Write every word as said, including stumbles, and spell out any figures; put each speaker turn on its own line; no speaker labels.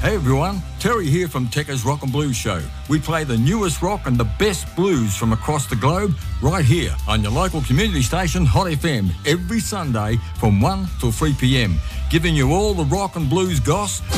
Hey everyone, Terry here from Tekka's Rock and Blues Show. We play the newest rock and the best blues from across the globe right here on your local community station Hot F M every Sunday from one till three p m, giving you all the rock and blues goss